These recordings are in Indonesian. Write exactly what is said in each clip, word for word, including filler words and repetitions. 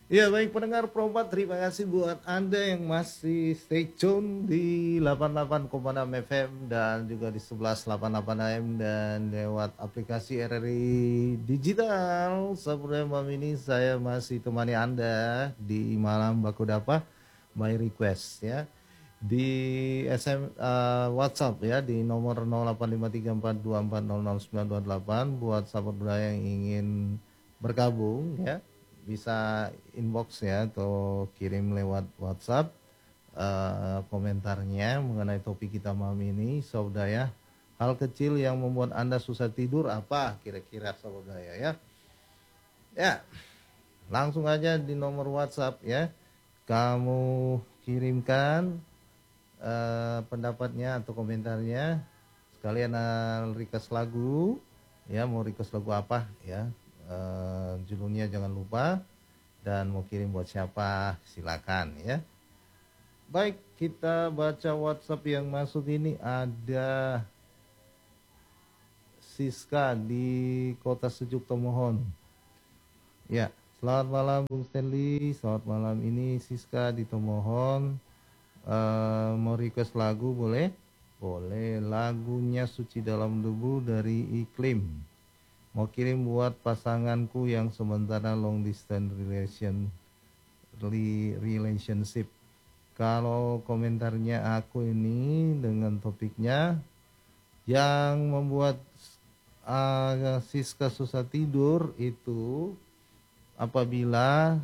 Ya baik pendengar Probat, terima kasih buat Anda yang masih stay tune di delapan puluh delapan koma enam F M dan juga di sebelas delapan puluh delapan A M dan lewat aplikasi R R I Digital. Seperti malam ini saya masih temani Anda di malam baku dapat by request ya. Di S M uh, WhatsApp ya di nomor nol delapan lima tiga empat dua empat nol nol sembilan dua delapan buat sahabat budaya yang ingin bergabung ya, bisa inbox ya atau kirim lewat WhatsApp uh, komentarnya mengenai topik kita malam ini. Saudara, hal kecil yang membuat Anda susah tidur apa kira-kira saudara ya? Ya, langsung aja di nomor WhatsApp ya. Kamu kirimkan uh, pendapatnya atau komentarnya, sekalian uh, request lagu ya, mau request lagu apa ya, uh, judulnya jangan lupa, dan mau kirim buat siapa silakan ya. Baik, kita baca WhatsApp yang masuk ini. Ada Siska di Kota Sejuk Tomohon. Ya, selamat malam Bung Stanley. Selamat malam, ini Siska di Tomohon. Uh, mau request lagu boleh? Boleh, lagunya Suci Dalam Debu dari Iklim. Mau kirim buat pasanganku yang sementara long distance relation relationship. Kalau komentarnya aku ini dengan topiknya yang membuat uh, Siska susah tidur itu apabila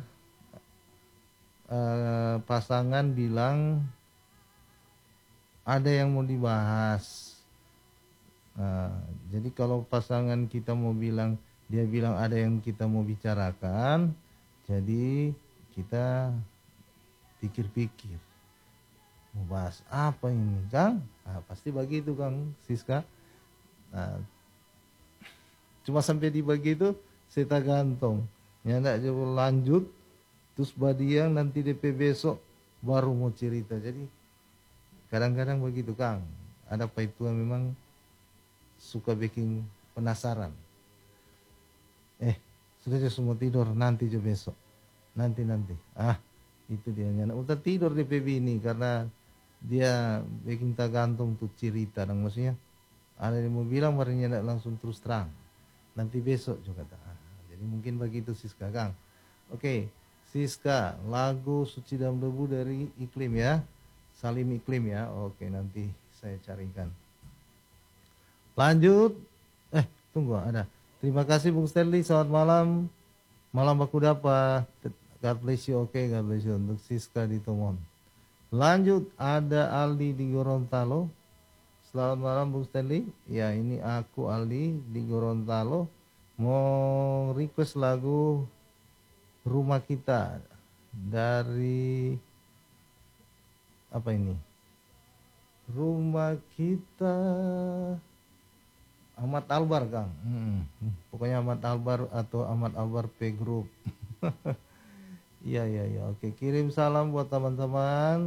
uh, pasangan bilang ada yang mau dibahas. Nah, jadi kalau pasangan kita mau bilang, dia bilang ada yang kita mau bicarakan, jadi kita pikir-pikir mau bahas apa ini Kang. Nah, pasti begitu Kang Siska. Nah, cuma sampai di begitu kita gantung ya, nggak coba lanjut terus badiang nanti D P besok baru mau cerita. Jadi kadang-kadang begitu Kang, ada apa itu memang suka bikin penasaran. Eh, sudah semua tidur, nanti aja besok. Nanti nanti. Ah, itu dia nyana. Udah tidur di P B ini karena dia bikin tak gantung tuh cerita, dan maksudnya ada yang mau bilang barunya langsung terus terang. Nanti besok juga tak. Ah, jadi mungkin begitu Siska Kang. Oke, Siska, lagu Suci Dalam Debu dari Iklim ya. Salim Iklim ya. Oke, nanti saya carikan. Lanjut. Eh, tunggu ada. Terima kasih Bung Stanley. Selamat malam. Malam baku dapat. God bless you. Oke, God bless you untuk Siska di Tomon. Lanjut, ada Aldi di Gorontalo. Selamat malam Bung Stanley. Ya, ini aku Aldi di Gorontalo. Mau request lagu Rumah Kita dari apa ini? Rumah Kita Ahmad Albar Kang. Hmm, pokoknya Ahmad Albar atau Ahmad Albar P Group. Iya iya iya. Oke, kirim salam buat teman-teman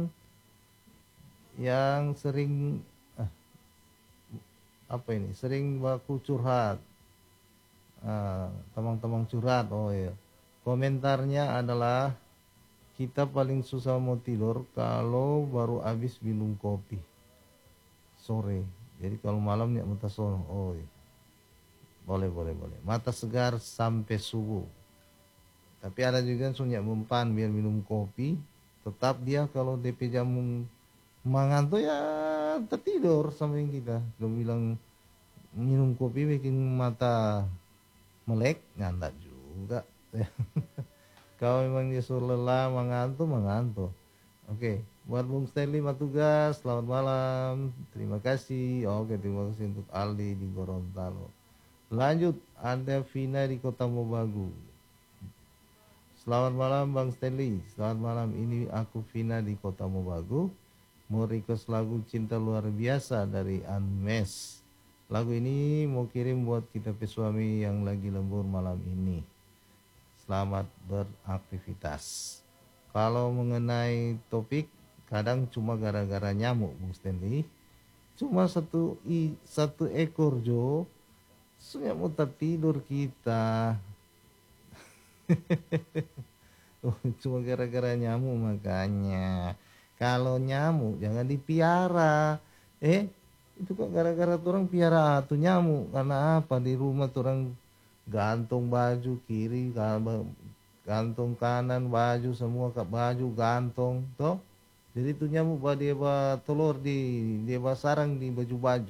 yang sering ah, apa ini? Sering baku curhat. Ah, teman-teman curhat. Oh iya. Komentarnya adalah kita paling susah mau tidur kalau baru habis minum kopi sore. Jadi kalau malam ya mata sono. Oh iya. Boleh boleh boleh. Mata segar sampai subuh. Tapi ada juga yang sunyak mempan biar minum kopi, tetap dia kalau D P jamu manganto ya tertidur sama yang kita. Kalau bilang minum kopi bikin mata melek, ngandak juga. Kalau memang dia suruh lelah mengantuk, mengantuk. Oke, buat Bung Stanley Matugas, selamat malam. Terima kasih. Oke, terima kasih untuk Aldi di Gorontalo. Lanjut, ada Vina di Kota Mobagu. Selamat malam Bang Stanley. Selamat malam, ini aku Vina di Kota Mobagu. Mau request lagu Cinta Luar Biasa dari Anmes. Lagu ini mau kirim buat kita pesuami yang lagi lembur malam ini. Selamat beraktivitas. Kalau mengenai topik, kadang cuma gara-gara nyamuk Bung Stanley. Cuma satu i, satu ekor Jo. Sudah mau tidur kita. Oh, cuma gara-gara nyamuk. Makanya kalau nyamuk jangan dipiara. Eh, itu kok gara-gara orang piara tuh nyamuk. Karena apa? Di rumah orang gantung baju kiri, gantung kanan baju, semua ke baju gantung, toh. Jadi itu nyamuk bah dia bah telur di dia bah sarang di baju-baju.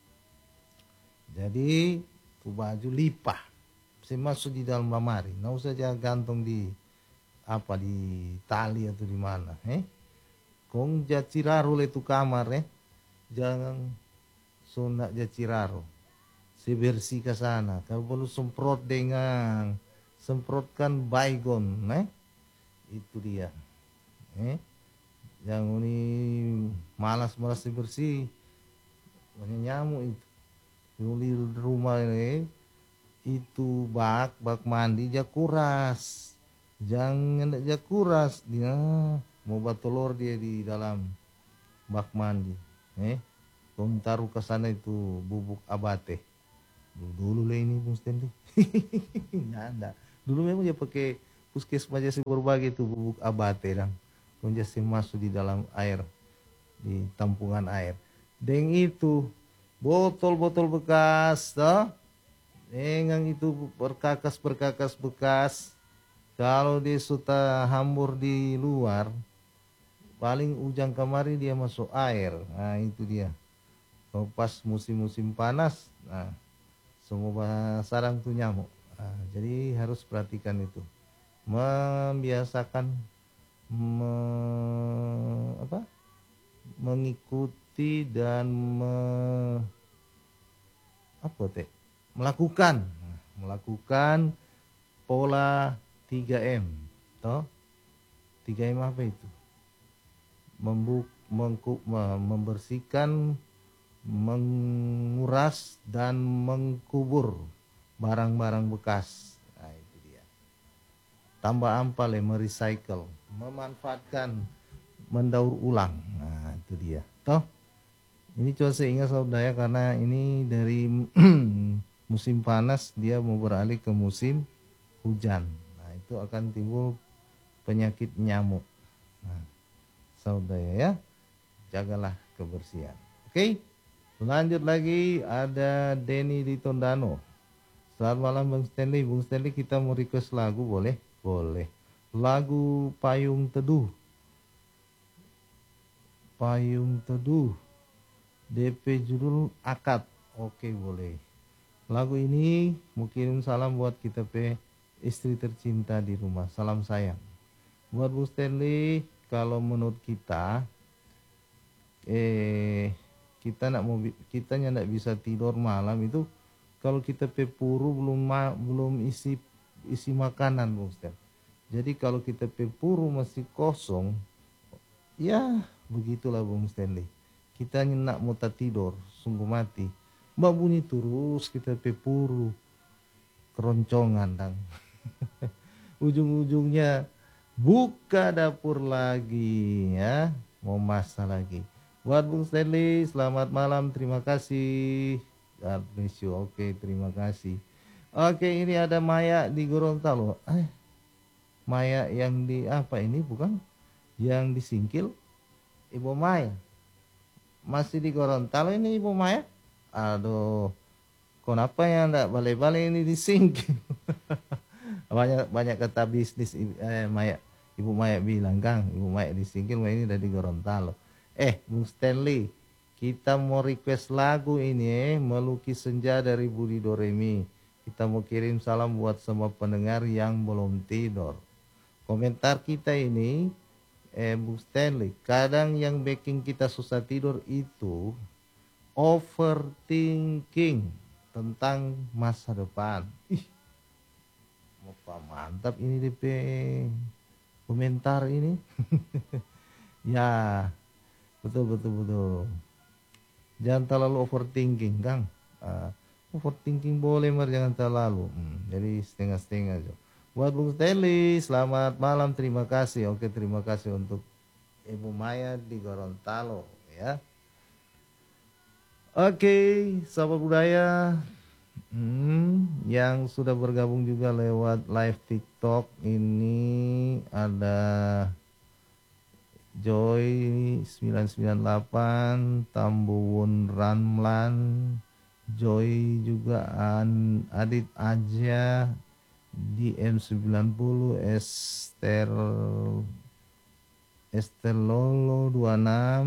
Jadi tuh baju lipah, saya masuk di dalam lemari. Nggak usah jangan gantung di apa di tali atau di mana, eh? Kong jaciraro itu kamar, eh? Jangan sunat jaciraro. Sebersih ke sana. Kalau perlu semprot dengan semprotkan baygon, eh? Itu dia, eh? Yang ini malas-malas bersih, banyak nyamuk itu. Di rumah ini itu bak bak mandi ja kuras, jangan ja kuras dia mau batolor dia di dalam bak mandi, eh kau taruh ke sana itu bubuk abate dulu, dulu lah ini Bung Stanley. Nggak ada dulu, memang dia pakai puskesmas aja berbagi itu bubuk abate dan kau jadi masuk di dalam air, di tampungan air. Dan itu botol-botol bekas, toh, dengan itu berkakas-berkakas bekas. Kalau dia sudah hambur di luar, paling ujang kemari dia masuk air. Nah itu dia. Kalau pas musim-musim panas, nah semua sarang tuh nyamuk. Nah, jadi harus perhatikan itu. Membiasakan me, apa? Mengikuti dan me, apa teh? Melakukan, melakukan pola tiga M, toh tiga M apa itu? Membuk, mengku, membersihkan, menguras dan mengkubur barang-barang bekas. Nah itu dia. Tambah ampal ya, merecycle, memanfaatkan, mendaur ulang. Nah itu dia, toh. Ini cuma saya ingat saudara karena ini dari musim panas dia mau beralih ke musim hujan. Nah itu akan timbul penyakit nyamuk. Nah, saudara ya, jagalah kebersihan. Oke, lanjut lagi ada Denny di Tondano. Selamat malam Bung Stanley. Bung Stanley, kita mau request lagu, boleh? Boleh. Lagu Payung Teduh. Payung Teduh. D P judul Akad. Oke, boleh. Lagu ini mungkin salam buat kita pe istri tercinta di rumah. Salam sayang. Buat Bu Stanley, kalau menurut kita eh kita nak mau kita ndak bisa tidur malam itu kalau kita pe puru belum ma, belum isi isi makanan, Bu Stan. Jadi kalau kita pe puru masih kosong, ya begitulah Bung Stanley. Kita nak mau tidur, sungguh mati. Mbak bunyi terus kita pe puru keroncongan dang. Ujung-ujungnya buka dapur lagi ya, mau masak lagi. Buat Bung Stanley, selamat malam, terima kasih. God bless you. Oke, terima kasih. Oke, ini ada Maya di Gorontalo. Eh, Maya yang di apa ini bukan? Yang disingkil Ibu Maya. Masih di Gorontalo ini Ibu Maya? Aduh, kenapa ya enggak balik-balik ini disingkil? banyak banyak kata bisnis eh, Maya. Ibu Maya bilang, Kang, Ibu Maya disingkil, ini dari Gorontalo. Eh, Bung Stanley, kita mau request lagu ini eh, Melukis Senja dari Budi Doremi. Kita mau kirim salam buat semua pendengar yang belum tidur. Komentar kita ini eh Bung Stanley, kadang yang bikin kita susah tidur itu overthinking tentang masa depan. Ih, apa mantap ini D P komentar ini. Ya, betul betul betul. Jangan terlalu overthinking, Kang. Uh, overthinking boleh, mer jangan terlalu. Hmm, jadi setengah-setengah aja. Buat Bung Stanley, selamat malam, terima kasih. Oke, terima kasih untuk Ibu Maya di Gorontalo ya. Oke, sahabat budaya hmm, yang sudah bergabung juga lewat live TikTok ini ada Joy sembilan sembilan delapan, Tambuwun Ranmlan, Joy juga, An, Adit Aja, D M sembilan puluh, Esther Esther Lolo dua puluh enam,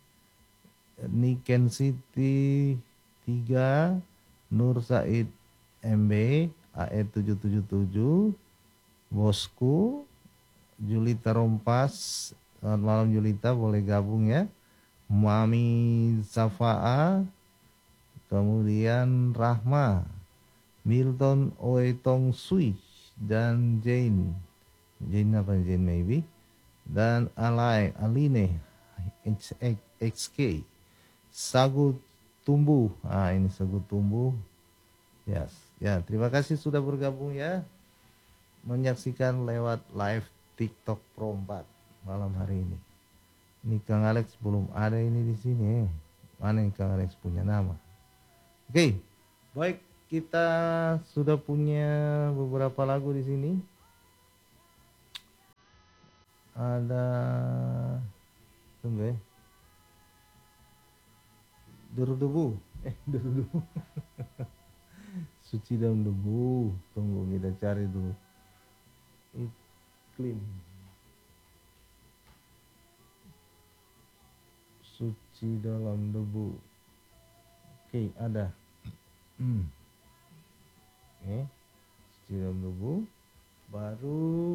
Niken City tiga, Nur Said M B, A E tujuh tujuh tujuh, Bosku, Julita Rompas, selamat malam Julita, boleh gabung ya. Mami Safaa, kemudian Rahma, Milton Oetong Sui, dan Jane. Jane apa Jane maybe? Dan Alai, Aline, X K, Sagu Tumbuh. Ah ini Sagu Tumbuh. Yes. Ya, terima kasih sudah bergabung ya. Menyaksikan lewat live TikTok Pro empat malam hari ini. Ini Kang Alex belum ada ini di sini. Mana yang Kang Alex punya nama? Oke, baik, kita sudah punya beberapa lagu di sini. Ada, tunggu ya, Deru Debu, eh Deru Debu, Suci dalam Debu. Tunggu kita cari dulu. Iklim, Suci dalam Debu. Oke, ada. Hmm. Oke, Suci dalam Debu. Baru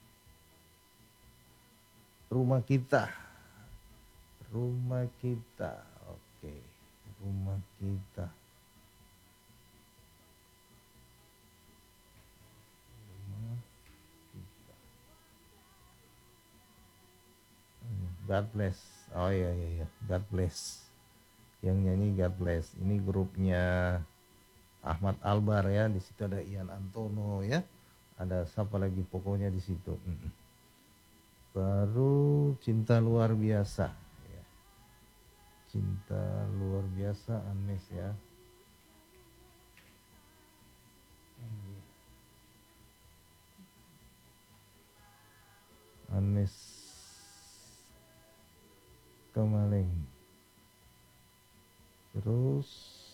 Rumah Kita. Rumah Kita. Oke, Rumah Kita. Rumah Kita. God Bless. Oh iya iya iya, God Bless. Yang nyanyi God Bless. Ini grupnya Ahmad Albar ya. Di situ ada Ian Antono ya. Ada siapa lagi pokoknya di situ. Mm. Baru Cinta Luar Biasa ya. Cinta Luar Biasa Anmes ya. Anmes Kemaling. Terus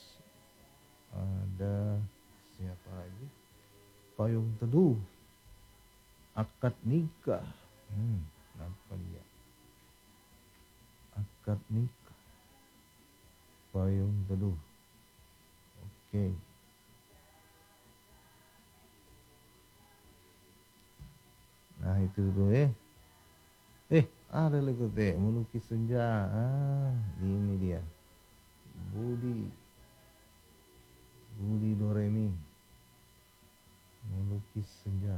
ada siapa lagi? Payung Teduh, Akad Nikah. Hmm, apa dia? Akad Nikah, Payung Teduh. Oke. Nah itu dulu ya. Eh ada lagi teh, Melukis Senja. Ah ini dia. Budi Budi Doremi, Melukis Senja.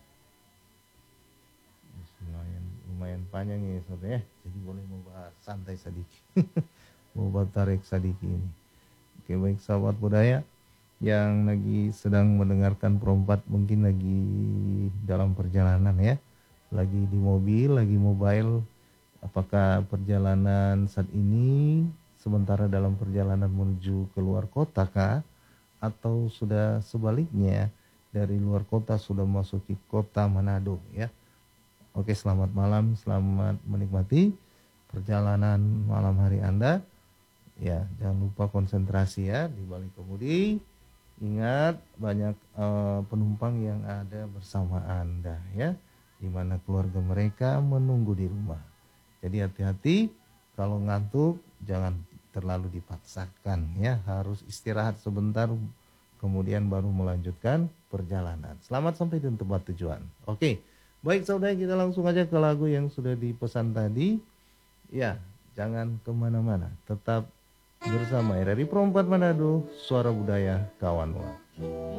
Lumayan, lumayan panjang ya sobat ya. Jadi boleh mau bahas santai sedikit. Mau tarik sedikit ini. Oke baik sahabat budaya yang lagi sedang mendengarkan Perompat, mungkin lagi dalam perjalanan ya. Lagi di mobil, lagi mobile. Apakah perjalanan saat ini sementara dalam perjalanan menuju keluar kota kah? Atau sudah sebaliknya dari luar kota sudah memasuki kota Manado ya. Oke, selamat malam, selamat menikmati perjalanan malam hari Anda. Ya, jangan lupa konsentrasi ya di balik kemudi. Ingat banyak uh, penumpang yang ada bersama Anda ya, di mana keluarga mereka menunggu di rumah. Jadi hati-hati kalau ngantuk, jangan terlalu dipaksakan ya, harus istirahat sebentar kemudian baru melanjutkan perjalanan. Selamat sampai di tempat tujuan. Oke. Baik saudara, kita langsung aja ke lagu yang sudah dipesan tadi. Ya, jangan kemana-mana. Tetap bersama R R I Pro empat Manado, Suara Budaya Kawanwa.